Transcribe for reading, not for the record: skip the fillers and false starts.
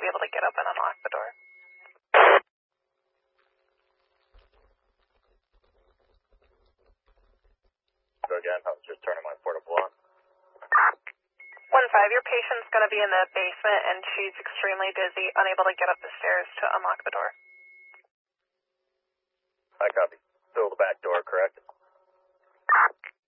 be able to get up and unlock the door. Go again, I was just turning my portable on. 1-5, your patient's going to be in the basement and she's extremely dizzy, unable to get up the stairs to unlock the door. I copy. Still the back door, correct?